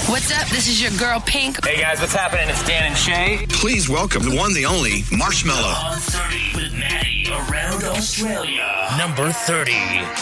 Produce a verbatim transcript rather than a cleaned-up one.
What's up? This is your girl Pink. Hey guys, what's happening? It's Dan and Shay. Please welcome the one, the only, Marshmello. On thirty with Maddie around Australia. Number thirty.